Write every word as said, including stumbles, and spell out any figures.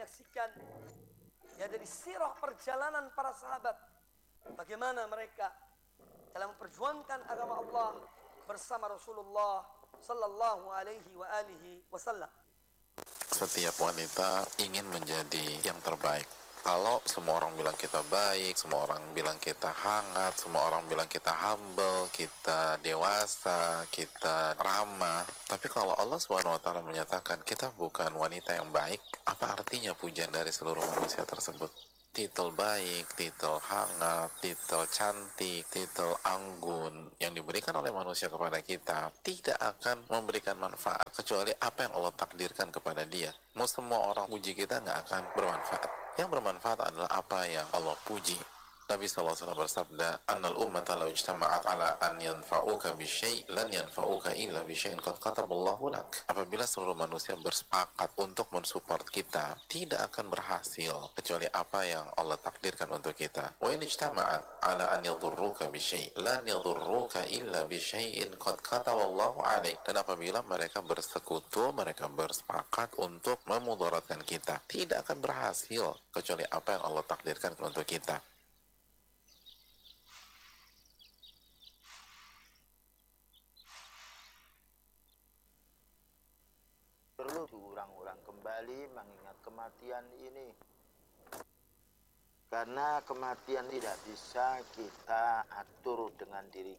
menyaksikan ya dari sirah perjalanan para sahabat, bagaimana mereka dalam memperjuangkan agama Allah bersama Rasulullah sallallahu alaihi wa alihi wasallam. Setiap wanita ingin menjadi yang terbaik. Kalau semua orang bilang kita baik, semua orang bilang kita hangat, semua orang bilang kita humble, kita dewasa, kita ramah, tapi kalau Allah subhanahu wa taala menyatakan kita bukan wanita yang baik, apa artinya pujian dari seluruh manusia tersebut? Titel baik, titel hangat, titel cantik, titel anggun yang diberikan oleh manusia kepada kita tidak akan memberikan manfaat kecuali apa yang Allah takdirkan kepada dia. Mau semua orang puji kita nggak akan bermanfaat. Yang bermanfaat adalah apa yang Allah puji. Nabi shallallahu alaihi wasallam bersabda, "Annal ummata law ijtama'at ala an yanfa'uka bisyai' lan yanfa'uka illa bisyai'in qad kataballahu lak." Apabila seluruh manusia bersepakat untuk mensupport kita, tidak akan berhasil kecuali apa yang Allah takdirkan untuk kita. Wa in ijtama'at ala an yadhurruka bisyai' lan yadhurruka illa bisyai'in qad kataballahu 'alaik. Dan apabila mereka bersekutu, mereka bersepakat untuk memudaratkan kita, tidak akan berhasil kecuali apa yang Allah takdirkan untuk kita. Perlu diulang-ulang kembali mengingat kematian ini, karena kematian tidak bisa kita atur dengan diri